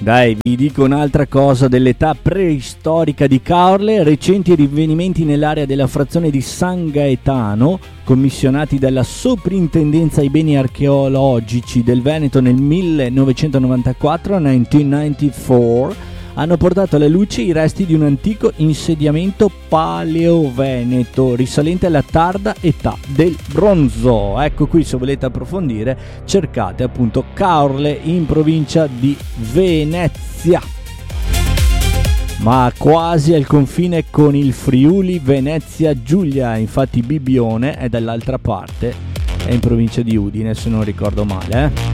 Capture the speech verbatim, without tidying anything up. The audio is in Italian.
Dai, vi dico un'altra cosa dell'età preistorica di Caorle. Recenti rinvenimenti nell'area della frazione di San Gaetano, commissionati dalla Soprintendenza ai beni archeologici del Veneto nel millenovecentonovantaquattro, millenovecentonovantaquattro, hanno portato alla luce i resti di un antico insediamento paleoveneto risalente alla tarda età del bronzo. Ecco qui, se volete approfondire, cercate appunto Caorle in provincia di Venezia, ma quasi al confine con il Friuli Venezia Giulia. Infatti Bibbione è dall'altra parte, è in provincia di Udine se non ricordo male, eh?